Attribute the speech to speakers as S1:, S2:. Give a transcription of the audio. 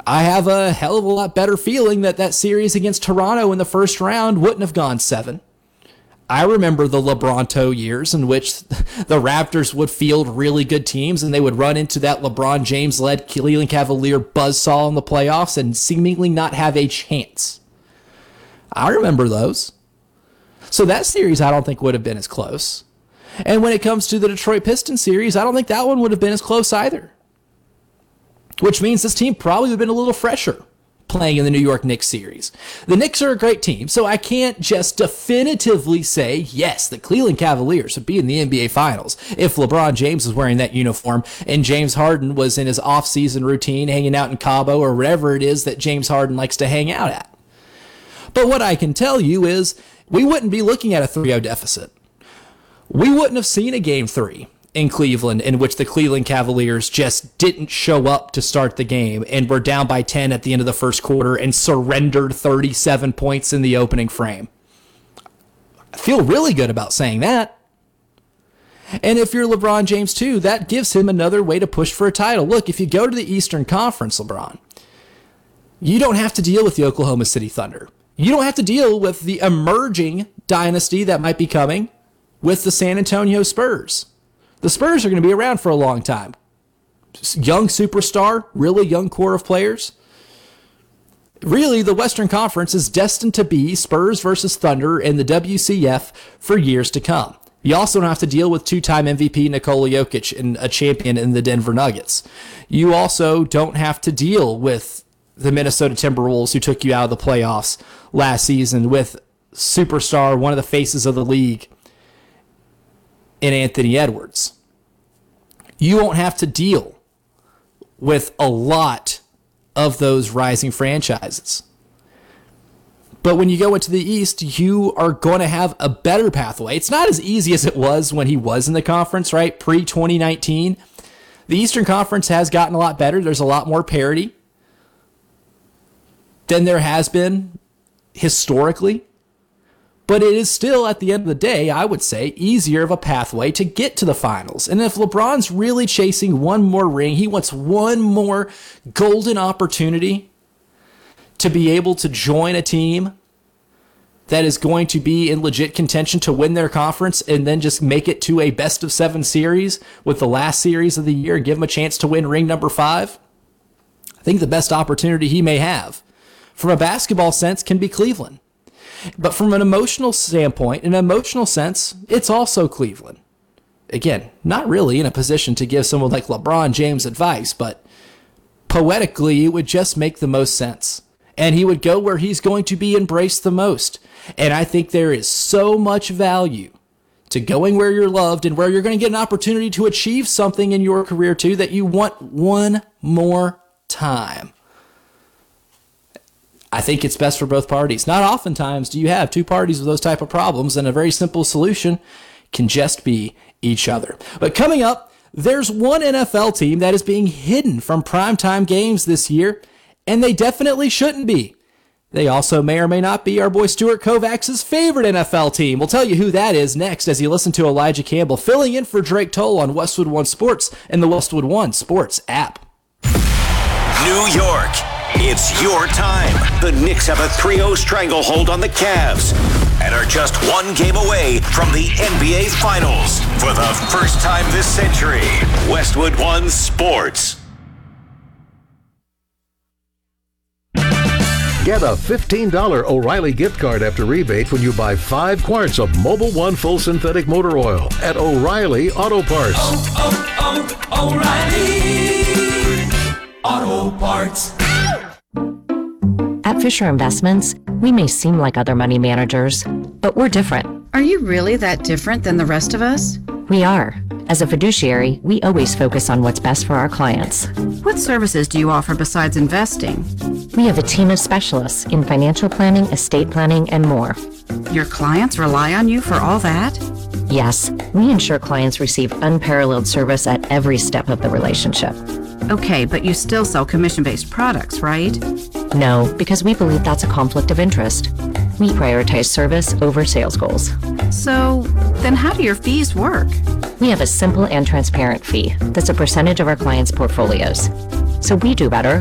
S1: I have a hell of a lot better feeling that that series against Toronto in the first round wouldn't have gone 7. I remember the LeBronto years in which the Raptors would field really good teams and they would run into that LeBron James-led Cleveland Cavalier buzzsaw in the playoffs and seemingly not have a chance. I remember those. So that series I don't think would have been as close. And when it comes to the Detroit Pistons series, I don't think that one would have been as close either. Which means this team probably would have been a little fresher playing in the New York Knicks series. The Knicks are a great team, so I can't just definitively say, yes, the Cleveland Cavaliers would be in the NBA Finals if LeBron James was wearing that uniform and James Harden was in his off-season routine hanging out in Cabo or wherever it is that James Harden likes to hang out at. But what I can tell you is we wouldn't be looking at a 3-0 deficit. We wouldn't have seen a Game 3 in Cleveland in which the Cleveland Cavaliers just didn't show up to start the game and were down by 10 at the end of the first quarter and surrendered 37 points in the opening frame. I feel really good about saying that. And if you're LeBron James too, that gives him another way to push for a title. Look, if you go to the Eastern Conference, LeBron, you don't have to deal with the Oklahoma City Thunder. You don't have to deal with the emerging dynasty that might be coming with the San Antonio Spurs. The Spurs are going to be around for a long time. Young superstar, really young core of players. Really, the Western Conference is destined to be Spurs versus Thunder in the WCF for years to come. You also don't have to deal with two-time MVP Nikola Jokic and a champion in the Denver Nuggets. You also don't have to deal with the Minnesota Timberwolves who took you out of the playoffs last season with superstar, one of the faces of the league, in Anthony Edwards. You won't have to deal with a lot of those rising franchises. But when you go into the East, you are going to have a better pathway. It's not as easy as it was when he was in the conference, right? Pre-2019. The Eastern Conference has gotten a lot better. There's a lot more parity than there has been historically. But it is still, at the end of the day, I would say, easier of a pathway to get to the finals. And if LeBron's really chasing one more ring, he wants one more golden opportunity to be able to join a team that is going to be in legit contention to win their conference and then just make it to a best-of-7 series with the last series of the year, give him a chance to win ring number 5. I think the best opportunity he may have, from a basketball sense, can be Cleveland. But from an emotional standpoint, in an emotional sense, it's also Cleveland. Again, not really in a position to give someone like LeBron James advice, but poetically, it would just make the most sense. And he would go where he's going to be embraced the most. And I think there is so much value to going where you're loved and where you're going to get an opportunity to achieve something in your career too that you want one more time. I think it's best for both parties. Not oftentimes do you have two parties with those type of problems, and a very simple solution can just be each other. But coming up, there's one NFL team that is being hidden from primetime games this year, and they definitely shouldn't be. They also may or may not be our boy Stuart Kovacs's favorite NFL team. We'll tell you who that is next as you listen to Elijah Campbell filling in for Drake Toll on Westwood One Sports and the Westwood One Sports app.
S2: New York. It's your time. The Knicks have a 3-0 stranglehold on the Cavs and are just one game away from the NBA Finals. For the first time this century, Westwood One Sports.
S3: Get a $15 O'Reilly gift card after rebate when you buy 5 quarts of Mobil 1 full synthetic motor oil at O'Reilly Auto Parts.
S4: O'Reilly Auto Parts.
S5: At Fisher Investments, we may seem like other money managers, but we're different.
S6: Are you really that different than the rest of us?
S5: We are. As a fiduciary, we always focus on what's best for our clients.
S6: What services do you offer besides investing?
S5: We have a team of specialists in financial planning, estate planning, and more.
S6: Your clients rely on you for all that?
S5: Yes, we ensure clients receive unparalleled service at every step of the relationship.
S6: Okay, but you still sell commission-based products, right?
S5: No, because we believe that's a conflict of interest. We prioritize service over sales goals.
S6: So, then how do your fees work?
S5: We have a simple and transparent fee that's a percentage of our clients' portfolios. So we do better